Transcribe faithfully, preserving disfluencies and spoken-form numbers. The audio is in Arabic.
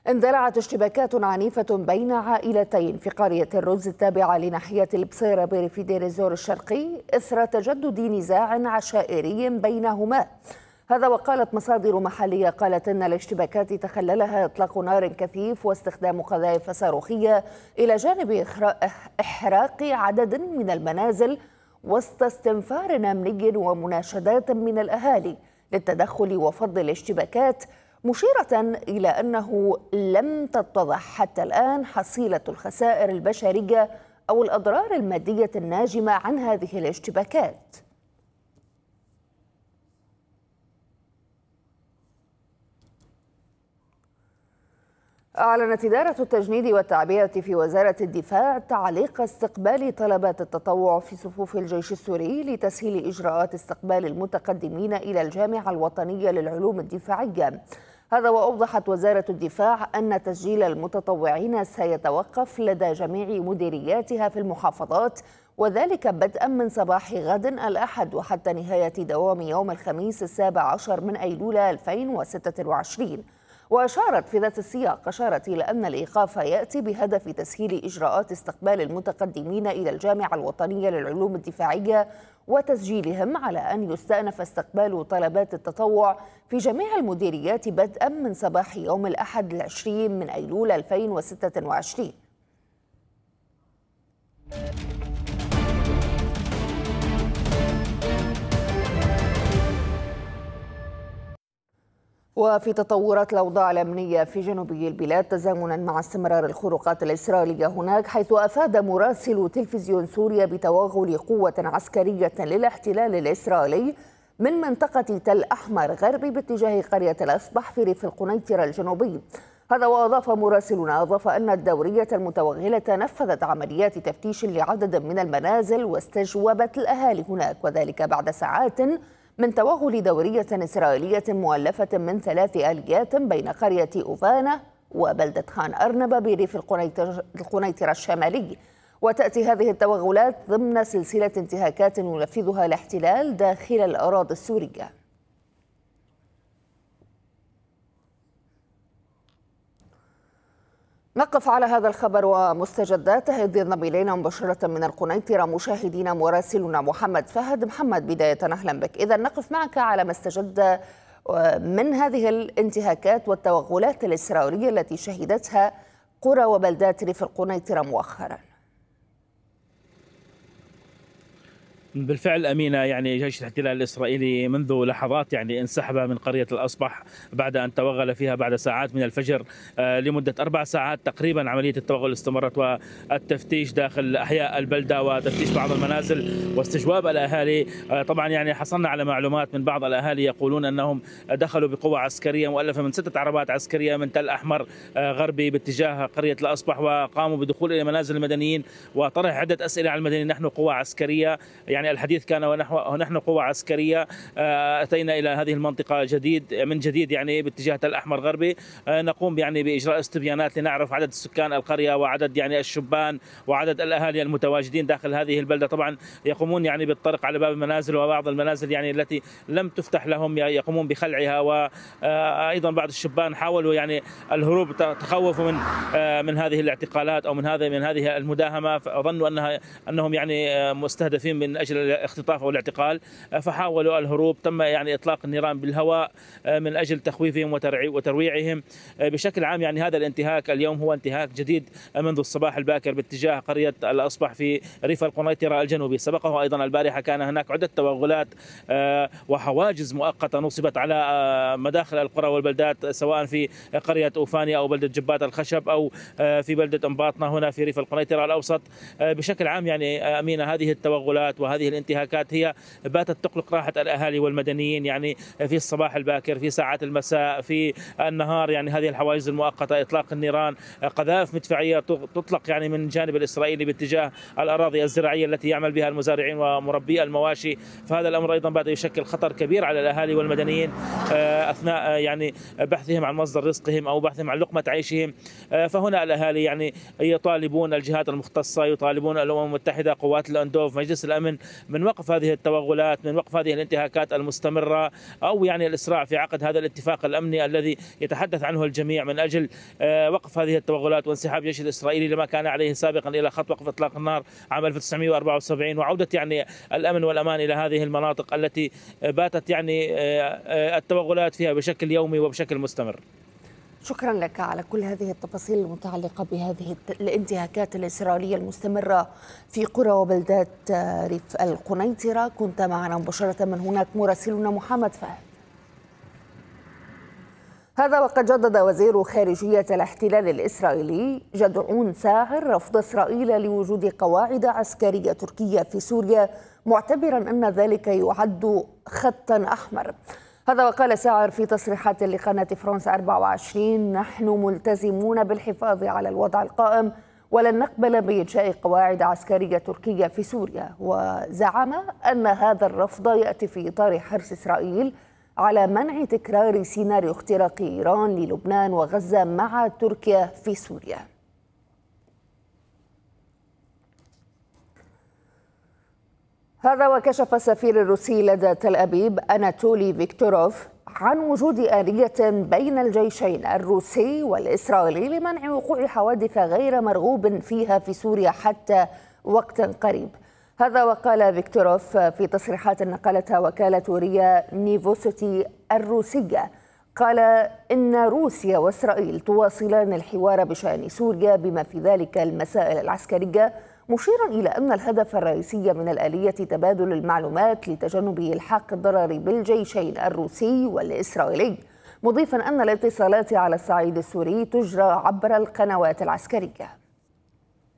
اندلعت اشتباكات عنيفة بين عائلتين في قرية الرز التابعة لناحية البصيرة بريف دير الزور الشرقي إثر تجدد نزاع عشائري بينهما. هذا وقالت مصادر محلية قالت إن الاشتباكات تخللها إطلاق نار كثيف واستخدام قذائف صاروخية إلى جانب إحراق عدد من المنازل وسط استنفار أمني ومناشدات من الأهالي للتدخل وفض الاشتباكات، مشيرة إلى أنه لم تتضح حتى الآن حصيلة الخسائر البشرية أو الأضرار المادية الناجمة عن هذه الاشتباكات. أعلنت إدارة التجنيد والتعبئة في وزارة الدفاع تعليق استقبال طلبات التطوع في صفوف الجيش السوري لتسهيل إجراءات استقبال المتقدمين إلى الجامعة الوطنية للعلوم الدفاعية. هذا وأوضحت وزارة الدفاع أن تسجيل المتطوعين سيتوقف لدى جميع مديرياتها في المحافظات، وذلك بدءا من صباح غد الأحد وحتى نهاية دوام يوم الخميس السابع عشر من أيلول ألفين وستة وعشرين. وأشارت في ذات السياق أشارت إلى أن الإيقاف يأتي بهدف تسهيل إجراءات استقبال المتقدمين إلى الجامعة الوطنية للعلوم الدفاعية وتسجيلهم، على أن يستأنف استقبال طلبات التطوع في جميع المديريات بدءا من صباح يوم الأحد العشرين من أيلول ألفين وستة وعشرين. وفي تطورات الأوضاع الأمنية في جنوبي البلاد تزامنا مع استمرار الخروقات الإسرائيلية هناك، حيث أفاد مراسل تلفزيون سوريا بتوغل قوة عسكرية للاحتلال الإسرائيلي من منطقة تل أحمر غربي باتجاه قرية الأصبح في ريف القنيطرة الجنوبي. هذا وأضاف مراسلنا أضاف أن الدورية المتوغلة نفذت عمليات تفتيش لعدد من المنازل واستجوبت الأهالي هناك، وذلك بعد ساعات من توغل دورية إسرائيلية مؤلفة من ثلاث آليات بين قرية أوفانا وبلدة خان أرنبة بريف القنيطرة الشمالي. وتأتي هذه التوغلات ضمن سلسلة انتهاكات ينفذها الاحتلال داخل الأراضي السورية. نقف على هذا الخبر ومستجداته إذ ينضم إلينا مباشرة من القنيطرة مشاهدينا مراسلنا محمد فهد. محمد، بداية أهلا بك. إذا نقف معك على ما استجد من هذه الانتهاكات والتوغلات الإسرائيلية التي شهدتها قرى وبلدات ريف القنيطرة مؤخرا. بالفعل أمينة، يعني جيش الاحتلال الإسرائيلي منذ لحظات يعني انسحب من قرية الأصبح بعد أن توغل فيها بعد ساعات من الفجر لمدة أربع ساعات تقريبا. عملية التوغل استمرت والتفتيش داخل أحياء البلدة وتفتيش بعض المنازل واستجواب الأهالي. طبعا يعني حصلنا على معلومات من بعض الأهالي يقولون أنهم دخلوا بقوة عسكرية مؤلفة من ستة عربات عسكرية من تل أحمر غربي باتجاه قرية الأصبح، وقاموا بدخول إلى منازل المدنيين وطرح عدة أسئلة على المدنيين. نحن قوة عسكرية، يعني الحديث كان ونحن قوة عسكرية أتينا إلى هذه المنطقة جديد من جديد يعني باتجاه تل أحمر غربي، نقوم يعني بإجراء استبيانات لنعرف عدد سكان القرية وعدد يعني الشبان وعدد الأهالي المتواجدين داخل هذه البلدة. طبعا يقومون يعني بالطرق على باب المنازل، وبعض المنازل يعني التي لم تفتح لهم يقومون بخلعها، وأيضا بعض الشبان حاولوا يعني الهروب، تخوفوا من من هذه الاعتقالات أو من هذه من هذه المداهمة، فظنوا أنها أنهم يعني مستهدفين من أجل الاختطاف او الاعتقال، فحاولوا الهروب. تم يعني اطلاق النيران بالهواء من اجل تخويفهم وترويعهم. بشكل عام يعني هذا الانتهاك اليوم هو انتهاك جديد منذ الصباح الباكر باتجاه قريه الاصبح في ريف القنيطره الجنوبي. سبقه ايضا البارحه كان هناك عده توغلات وحواجز مؤقته نصبت على مداخل القرى والبلدات، سواء في قريه اوفانيا او بلده جبات الخشب او في بلده انباطنه هنا في ريف القنيطره الاوسط. بشكل عام يعني امينه هذه التوغلات وهذه الانتهاكات هي باتت تقلق راحة الأهالي والمدنيين، يعني في الصباح الباكر، في ساعات المساء، في النهار. يعني هذه الحواجز المؤقتة، إطلاق النيران، قذائف مدفعية تطلق يعني من الجانب الإسرائيلي باتجاه الأراضي الزراعية التي يعمل بها المزارعين ومربي المواشي. فهذا الأمر أيضا بات يشكل خطر كبير على الأهالي والمدنيين أثناء يعني بحثهم عن مصدر رزقهم أو بحثهم عن لقمة عيشهم. فهنا الأهالي يعني يطالبون الجهات المختصة، يطالبون الأمم المتحدة، قوات الأندوف، مجلس الأمن من وقف هذه التوغلات، من وقف هذه الانتهاكات المستمرة، أو يعني الإسراع في عقد هذا الاتفاق الأمني الذي يتحدث عنه الجميع من أجل وقف هذه التوغلات وانسحاب الجيش الإسرائيلي لما كان عليه سابقا إلى خط وقف إطلاق النار عام ألف وتسعمئة وأربعة وسبعين، وعودة يعني الأمن والأمان إلى هذه المناطق التي باتت يعني التوغلات فيها بشكل يومي وبشكل مستمر. شكرا لك على كل هذه التفاصيل المتعلقة بهذه الانتهاكات الإسرائيلية المستمرة في قرى وبلدات ريف القنيطرة. كنت معنا مباشرة من هناك مراسلنا محمد فهد. هذا وقد جدد وزير خارجية الاحتلال الإسرائيلي جدعون ساعر رفض إسرائيل لوجود قواعد عسكرية تركية في سوريا، معتبرا أن ذلك يعد خطا أحمر. هذا وقال ساعر في تصريحات لقناة فرانس أربعة وعشرين: نحن ملتزمون بالحفاظ على الوضع القائم ولن نقبل بإنشاء قواعد عسكرية تركية في سوريا. وزعم أن هذا الرفض يأتي في إطار حرص إسرائيل على منع تكرار سيناريو اختراق إيران للبنان وغزة مع تركيا في سوريا. هذا وكشف السفير الروسي لدى تل أبيب أناتولي فيكتوروف عن وجود آلية بين الجيشين الروسي والإسرائيلي لمنع وقوع حوادث غير مرغوب فيها في سوريا حتى وقت قريب. هذا وقال فيكتوروف في تصريحات نقلتها وكالة ريا نيفوسيتي الروسية، قال إن روسيا وإسرائيل تواصلان الحوار بشأن سوريا بما في ذلك المسائل العسكرية، مشيرا إلى أن الهدف الرئيسي من الآلية تبادل المعلومات لتجنب إلحاق الضرر بالجيشين الروسي والإسرائيلي، مضيفا أن الاتصالات على الصعيد السوري تجرى عبر القنوات العسكرية.